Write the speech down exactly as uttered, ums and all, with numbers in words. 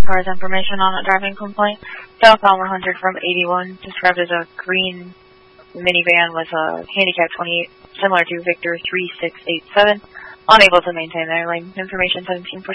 car's information on a driving complaint. Southbound one hundred from eighty-one, described as a green minivan with a handicap twenty-eight, similar to Victor three six eight seven, unable to maintain their lane. Information seventeen